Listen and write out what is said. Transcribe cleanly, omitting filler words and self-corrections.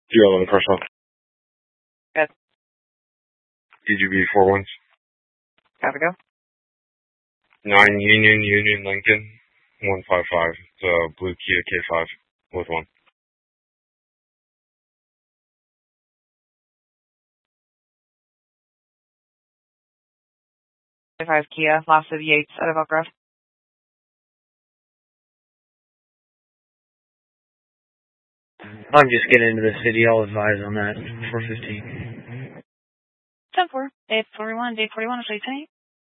011 personnel. Good. DGB 41s. Have to go. 9 Union Lincoln 155. The blue Kia K5 with 1. K5 Kia, lost of Yates out of Elk Grove. I'm just getting into the city. I'll advise on that. 415. 10-4, 841, 841,